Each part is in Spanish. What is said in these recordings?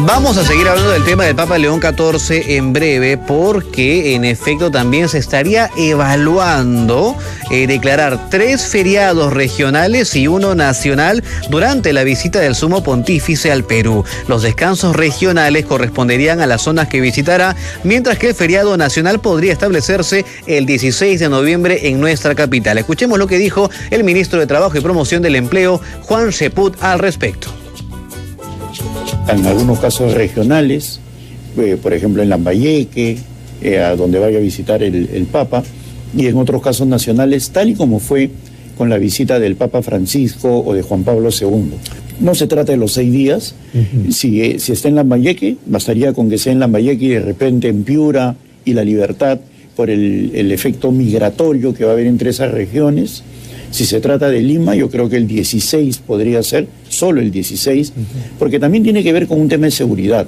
Vamos a seguir hablando del tema del Papa León XIV en breve, porque en efecto también se estaría evaluando declarar 3 feriados regionales y 1 nacional durante la visita del Sumo Pontífice al Perú. Los descansos regionales corresponderían a las zonas que visitará, mientras que el feriado nacional podría establecerse el 16 de noviembre en nuestra capital. Escuchemos lo que dijo el ministro de Trabajo y Promoción del Empleo, Juan Cheput, al respecto. En algunos casos regionales, por ejemplo en Lambayeque, a donde vaya a visitar el Papa, y en otros casos nacionales, tal y como fue con la visita del Papa Francisco o de Juan Pablo II. No se trata de los 6 días. Si está en Lambayeque, bastaría con que sea en Lambayeque y de repente en Piura y La Libertad, por el efecto migratorio que va a haber entre esas regiones. Si se trata de Lima, yo creo que el 16 podría ser, solo el 16, porque también tiene que ver con un tema de seguridad.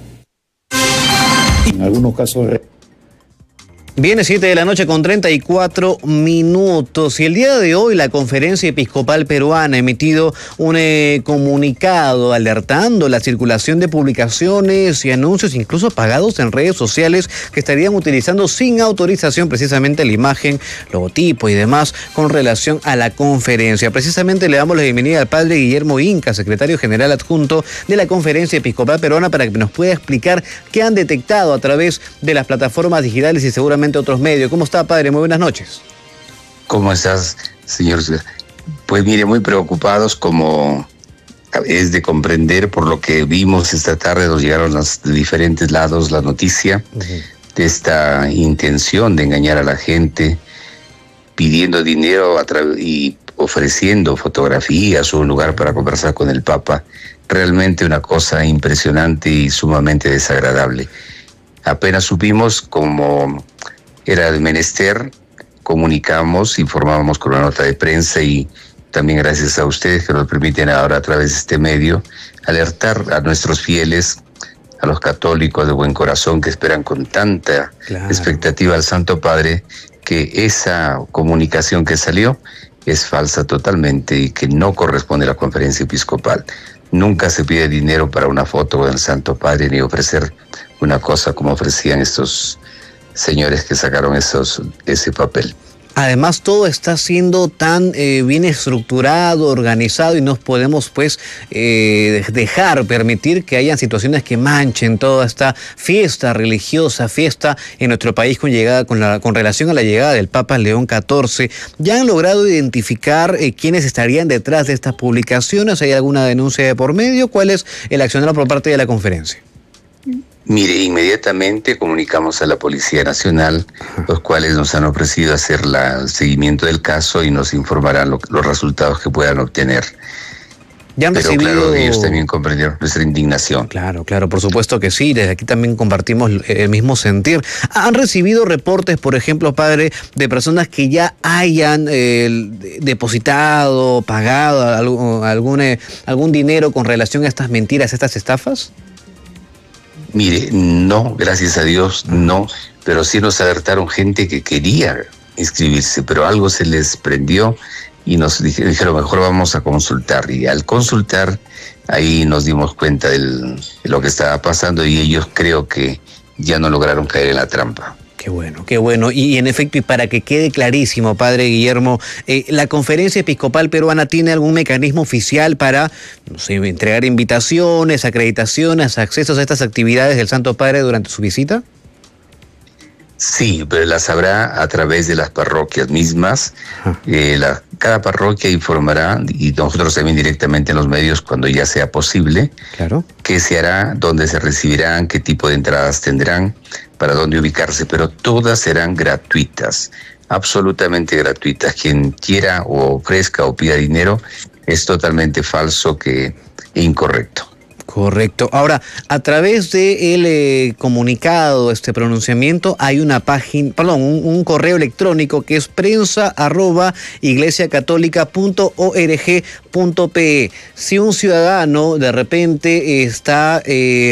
En algunos casos... Viene 7 de la noche con 34 minutos y el día de hoy la Conferencia Episcopal Peruana ha emitido un comunicado alertando la circulación de publicaciones y anuncios incluso pagados en redes sociales que estarían utilizando sin autorización precisamente la imagen, logotipo y demás con relación a la conferencia. Precisamente le damos la bienvenida al padre Guillermo Inca, secretario general adjunto de la Conferencia Episcopal Peruana, para que nos pueda explicar qué han detectado a través de las plataformas digitales y seguramente otros medios. ¿Cómo está, padre? Muy buenas noches. ¿Cómo estás, señor? Pues mire, muy preocupados, como es de comprender por lo que vimos esta tarde. Nos llegaron de diferentes lados la noticia de esta intención de engañar a la gente, pidiendo dinero y ofreciendo fotografías o un lugar para conversar con el Papa. Realmente una cosa impresionante y sumamente desagradable. Apenas supimos cómo era de menester, comunicamos, informábamos con la nota de prensa y también gracias a ustedes que nos permiten ahora a través de este medio alertar a nuestros fieles, a los católicos de buen corazón que esperan con tanta expectativa al Santo Padre, que esa comunicación que salió es falsa totalmente y que no corresponde a la Conferencia Episcopal. Nunca se pide dinero para una foto con el Santo Padre ni ofrecer una cosa como ofrecían estos señores que sacaron ese papel. Además, todo está siendo tan bien estructurado, organizado, y no podemos permitir que hayan situaciones que manchen toda esta fiesta religiosa, fiesta en nuestro país con relación a la llegada del Papa León XIV. ¿Ya han logrado identificar quiénes estarían detrás de estas publicaciones? ¿Hay alguna denuncia de por medio? ¿Cuál es el accionar por parte de la conferencia? Mire, inmediatamente comunicamos a la Policía Nacional, los cuales nos han ofrecido hacer el seguimiento del caso y nos informarán los resultados que puedan obtener. ¿Ya han recibido... Claro, ellos también comprendieron nuestra indignación. Claro, por supuesto que sí, desde aquí también compartimos el mismo sentir. ¿Han recibido reportes, por ejemplo, padre, de personas que ya hayan depositado, pagado algún dinero con relación a estas mentiras, a estas estafas? Mire, no, gracias a Dios, no, pero sí nos alertaron gente que quería inscribirse, pero algo se les prendió y nos dijeron, mejor vamos a consultar. Y al consultar, ahí nos dimos cuenta de lo que estaba pasando y ellos creo que ya no lograron caer en la trampa. Qué bueno. Y en efecto, y para que quede clarísimo, padre Guillermo, ¿la Conferencia Episcopal Peruana tiene algún mecanismo oficial para, entregar invitaciones, acreditaciones, accesos a estas actividades del Santo Padre durante su visita? Sí, pero las habrá a través de las parroquias mismas. Cada parroquia informará, y nosotros también directamente en los medios cuando ya sea posible, qué se hará, dónde se recibirán, qué tipo de entradas tendrán, para dónde ubicarse, pero todas serán gratuitas, absolutamente gratuitas. Quien quiera o ofrezca o pida dinero es totalmente falso e incorrecto. Correcto. Ahora, a través del comunicado, este pronunciamiento, hay una página, un correo electrónico que es prensa@iglesiacatólica.org.pe. Si un ciudadano de repente está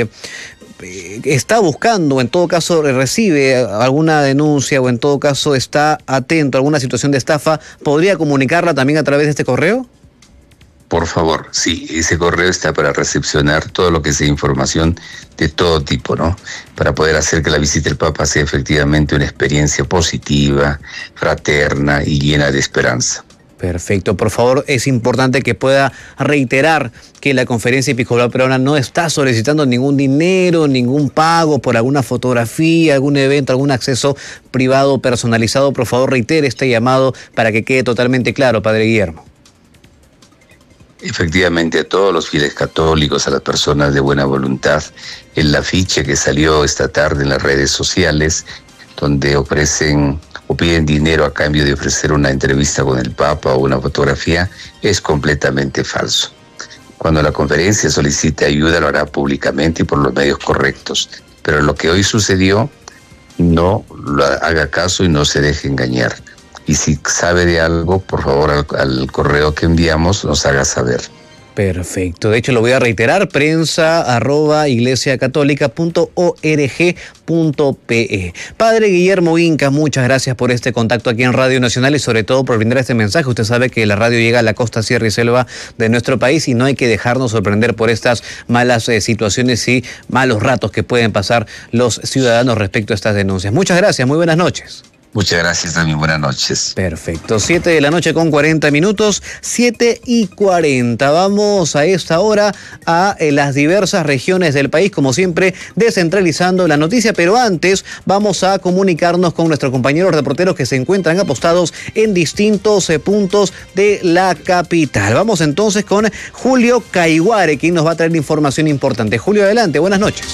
buscando, o en todo caso recibe alguna denuncia, o en todo caso está atento a alguna situación de estafa, ¿podría comunicarla también a través de este correo? Por favor, sí, ese correo está para recepcionar todo lo que sea información de todo tipo, ¿no? Para poder hacer que la visita del Papa sea efectivamente una experiencia positiva, fraterna y llena de esperanza. Perfecto. Por favor, es importante que pueda reiterar que la Conferencia Episcopal Peruana no está solicitando ningún dinero, ningún pago por alguna fotografía, algún evento, algún acceso privado personalizado. Por favor, reitere este llamado para que quede totalmente claro, Padre Guillermo. Efectivamente, a todos los fieles católicos, a las personas de buena voluntad, el afiche que salió esta tarde en las redes sociales, donde ofrecen o piden dinero a cambio de ofrecer una entrevista con el Papa o una fotografía, es completamente falso. Cuando la conferencia solicite ayuda, lo hará públicamente y por los medios correctos. Pero lo que hoy sucedió, no lo haga caso y no se deje engañar. Y si sabe de algo, por favor, al correo que enviamos nos haga saber. Perfecto. De hecho, lo voy a reiterar, prensa@iglesiacatólica.org.pe. Padre Guillermo Inca, muchas gracias por este contacto aquí en Radio Nacional y sobre todo por brindar este mensaje. Usted sabe que la radio llega a la costa, sierra y selva de nuestro país y no hay que dejarnos sorprender por estas malas situaciones y malos ratos que pueden pasar los ciudadanos respecto a estas denuncias. Muchas gracias, muy buenas noches. Muchas gracias también, buenas noches. Perfecto, 7:40, 7:40. Vamos a esta hora a las diversas regiones del país, como siempre, descentralizando la noticia, pero antes vamos a comunicarnos con nuestros compañeros reporteros que se encuentran apostados en distintos puntos de la capital. Vamos entonces con Julio Caiguare, quien nos va a traer información importante. Julio, adelante, buenas noches.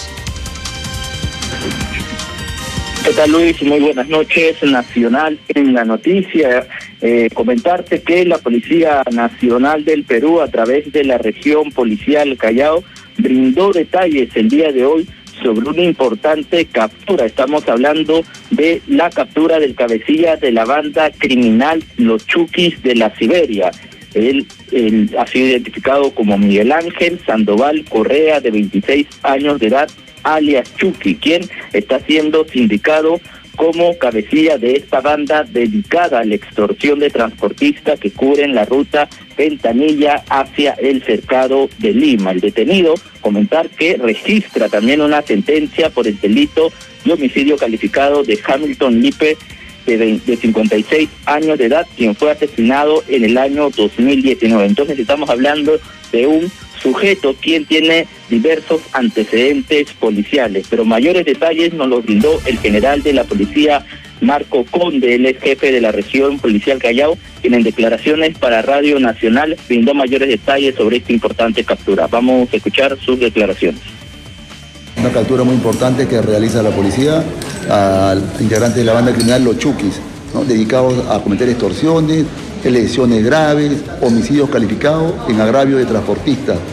¿Qué tal, Luis? Muy buenas noches. Nacional en la noticia. Comentarte que la Policía Nacional del Perú, a través de la región policial Callao, brindó detalles el día de hoy sobre una importante captura. Estamos hablando de la captura del cabecilla de la banda criminal Los Chukis de la Siberia. Él ha sido identificado como Miguel Ángel Sandoval Correa, de 26 años de edad, alias Chucky, quien está siendo sindicado como cabecilla de esta banda dedicada a la extorsión de transportistas que cubren la ruta Ventanilla hacia el cercado de Lima. El detenido, comentar que registra también una sentencia por el delito de homicidio calificado de Hamilton Lipe, de 56 años de edad, quien fue asesinado en el año 2019. Entonces estamos hablando de un sujeto quien tiene diversos antecedentes policiales, pero mayores detalles nos los brindó el general de la policía, Marco Conde. Él es jefe de la región policial Callao, quien en declaraciones para Radio Nacional brindó mayores detalles sobre esta importante captura. Vamos a escuchar sus declaraciones. Una captura muy importante que realiza la policía al integrante de la banda criminal Los Chukis, ¿no?, dedicados a cometer extorsiones, lesiones graves, homicidios calificados en agravio de transportistas.